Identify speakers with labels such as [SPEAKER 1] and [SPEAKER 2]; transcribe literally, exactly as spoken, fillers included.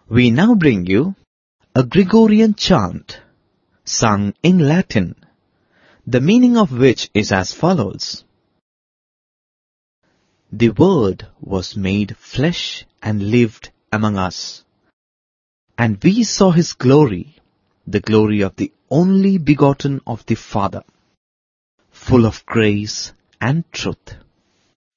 [SPEAKER 1] We now bring you a Gregorian chant, sung in Latin, the meaning of which is as follows. The Word was made flesh and lived among us, and we saw His glory, the glory of the only begotten of the Father, full of grace and truth.